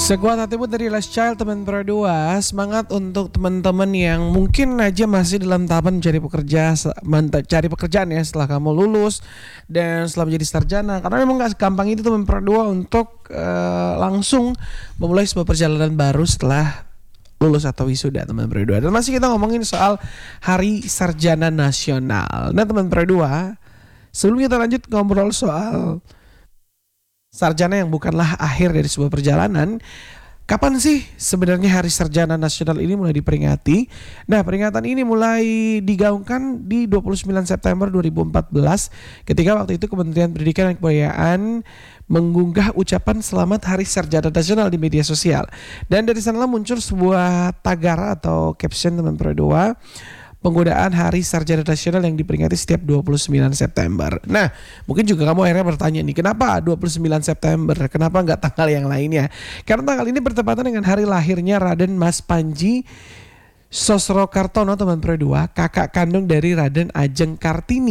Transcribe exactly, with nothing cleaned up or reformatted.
Sekuat hatimu dari Last Child teman Pro dua. Semangat untuk teman-teman yang mungkin aja masih dalam tahapan mencari pekerja, mencari pekerjaan ya setelah kamu lulus dan setelah menjadi sarjana. Karena memang gak segampang itu teman Pro dua untuk uh, langsung memulai sebuah perjalanan baru setelah lulus atau wisuda teman Pro dua. Dan masih kita ngomongin soal Hari Sarjana Nasional. Nah teman Pro dua, sebelum kita lanjut ngobrol soal sarjana yang bukanlah akhir dari sebuah perjalanan, kapan sih sebenarnya Hari Sarjana Nasional ini mulai diperingati? Nah, peringatan ini mulai digaungkan di dua puluh sembilan September dua ribu empat belas ketika waktu itu Kementerian Pendidikan dan Kebudayaan mengunggah ucapan Selamat Hari Sarjana Nasional di media sosial. Dan dari sanalah muncul sebuah tagar atau caption teman Pro dua, penggunaan Hari Sarjana Nasional yang diperingati setiap dua puluh sembilan September. Nah, mungkin juga kamu akhirnya bertanya nih, kenapa dua puluh sembilan September? Kenapa nggak tanggal yang lainnya? Karena tanggal ini bertepatan dengan hari lahirnya Raden Mas Panji Sosrokartono teman Pro dua, kakak kandung dari Raden Ajeng Kartini.